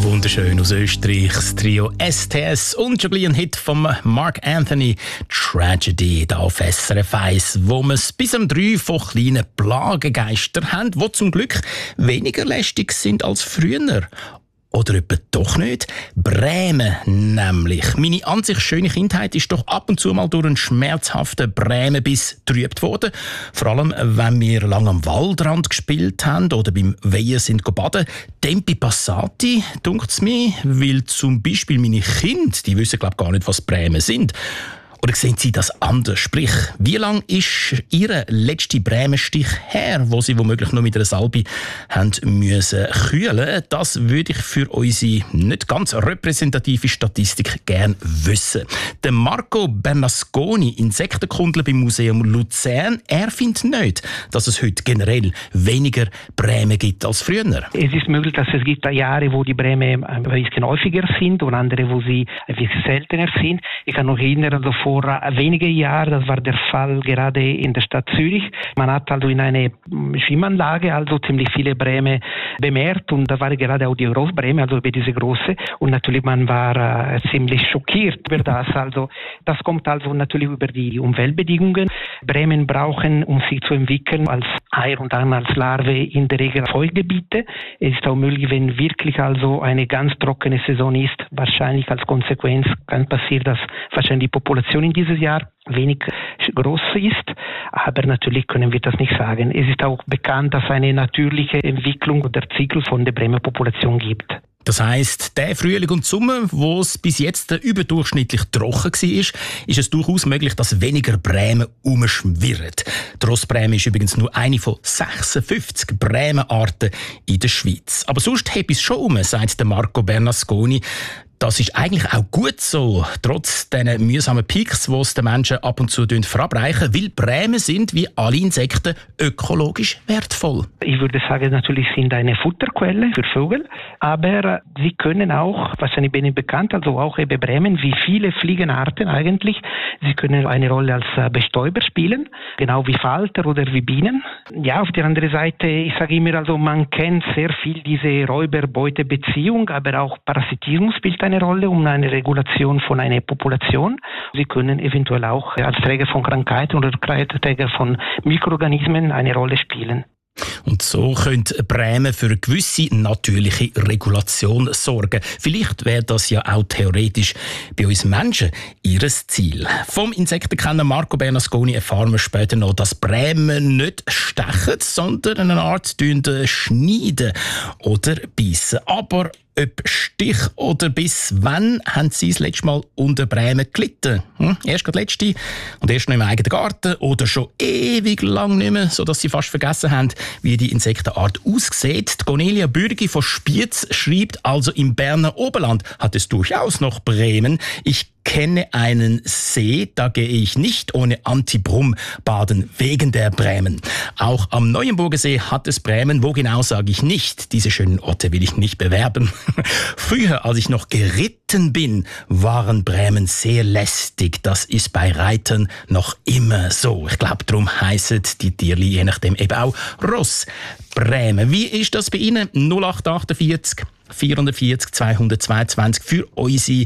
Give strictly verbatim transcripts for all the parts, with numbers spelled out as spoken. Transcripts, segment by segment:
Wunderschön aus Österreich, das Trio S T S und schon ein Hit von Mark Anthony, Tragedy, da auf S R F eins, wo wir es bis um drei von kleinen Plagengeister haben, die zum Glück weniger lästig sind als früher. Oder etwa doch nicht? Bremen nämlich. Meine an sich schöne Kindheit ist doch ab und zu mal durch einen schmerzhaften Bremenbiss getrübt worden. Vor allem, wenn wir lang am Waldrand gespielt haben oder beim Weihen sind baden. Tempi passati, dunkt's mir, weil zum Beispiel meine Kinder, die wissen glaub gar nicht, was Bremen sind. Oder sehen Sie das anders? Sprich, wie lang ist Ihr letzter Bremenstich her, wo Sie womöglich nur mit einer Salbe haben müssen kühlen? Das würde ich für unsere nicht ganz repräsentative Statistik gerne wissen. Der Marco Bernasconi, Insektenkundler beim Museum Luzern, er findet nicht, dass es heute generell weniger Bremen gibt als früher. Es ist möglich, dass es gibt Jahre, wo die Bremen ein bisschen häufiger sind und andere, wo sie ein bisschen seltener sind. Ich kann noch erinnern, also vor wenigen Jahren, das war der Fall gerade in der Stadt Zürich. Man hat also in einer Schwimmanlage also ziemlich viele Bremen bemerkt und da war gerade auch die Großbreme, also über diese große. Und natürlich man war äh, ziemlich schockiert über das. Also das kommt also natürlich über die Umweltbedingungen. Bremen brauchen, um sich zu entwickeln, als Eier und dann als Larve in der Regel Feuchtgebiete. Es ist auch möglich, wenn wirklich also eine ganz trockene Saison ist, wahrscheinlich als Konsequenz kann passieren, dass wahrscheinlich die Population in dieses Jahr wenig groß ist, aber natürlich können wir das nicht sagen. Es ist auch bekannt, dass eine natürliche Entwicklung oder Zyklus von der Bremer Population gibt. Das heisst, der Frühling und Sommer, wo es bis jetzt überdurchschnittlich trocken war, ist es durchaus möglich, dass weniger Bremen umschwirren. Die Rossbreme ist übrigens nur eine von sechsundfünfzig Bremenarten in der Schweiz. Aber sonst heb es schon um, sagt der Marco Bernasconi. Das ist eigentlich auch gut so, trotz diesen mühsamen Peaks, die es den Menschen ab und zu verabreichen, weil Bremen sind, wie alle Insekten, ökologisch wertvoll. Ich würde sagen, natürlich sind eine Futterquelle für Vögel, aber sie können auch, wahrscheinlich bin ich bekannt, also auch eben Bremen, wie viele Fliegenarten eigentlich, sie können eine Rolle als Bestäuber spielen, genau wie Falter oder wie Bienen. Ja, auf der anderen Seite, ich sage immer, also man kennt sehr viel diese Räuber-Beute-Beziehung, aber auch Parasitismus spielt eine Rolle um eine Regulation von einer Population. Sie können eventuell auch als Träger von Krankheiten oder Träger von Mikroorganismen eine Rolle spielen. Und so könnte Bremen für eine gewisse natürliche Regulation sorgen. Vielleicht wäre das ja auch theoretisch bei uns Menschen ihr Ziel. Vom Insektenkenner Marco Bernasconi erfahren wir später noch, dass Bremen nicht stechen, sondern eine Art schneiden oder beißen. Aber ob Stich oder Biss, wann haben Sie das letzte Mal unter Bremen gelitten? Hm? Erst gerade letzte und erst noch im eigenen Garten oder schon ewig lang nicht mehr, sodass Sie fast vergessen haben, wie die Insektenart aussieht. Die Cornelia Bürgi von Spiez schreibt, also im Berner Oberland hat es durchaus noch Bremen. Ich kenne einen See, da gehe ich nicht ohne Antibrum baden, wegen der Bremen. Auch am Neuenburger See hat es Bremen, wo genau sage ich nicht. Diese schönen Orte will ich nicht bewerben. Früher, als ich noch geritten bin, waren Bremen sehr lästig. Das ist bei Reitern noch immer so. Ich glaube, darum heissen die Tierli je nachdem eben auch Ross. Bremen. Wie ist das bei Ihnen? null acht achtundvierzig vierhundertvierzig zweihundertzweiundzwanzig für unsere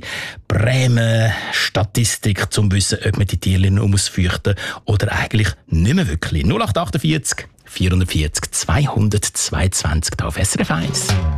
Bremen-Statistik, zum wissen, ob man die Tiere noch muss fürchten oder eigentlich nicht mehr wirklich. null acht achtundvierzig vierhundertvierzig zweihundertzweiundzwanzig auf S R F eins.